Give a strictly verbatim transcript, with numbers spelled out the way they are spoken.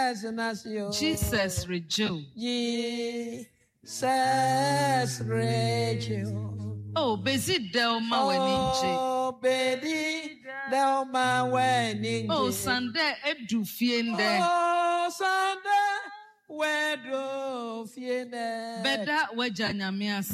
Jesus rejo. Jesus rejo. Oh, bezi delma weninje. Oh, bedi delma weninje. Oh, Sunday edu fiende. Oh, Sunday wedu fiende. Beda weja nyame ase.